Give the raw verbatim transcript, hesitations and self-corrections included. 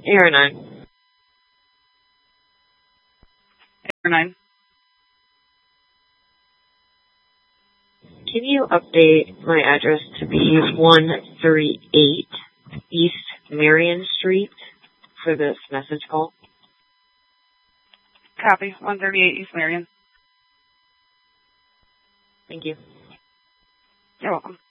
Error nine. Error nine. Can you update my address to be one thirty-eight East Marion Street for this message call? Copy. one thirty-eight East Marion. Thank you. You're welcome.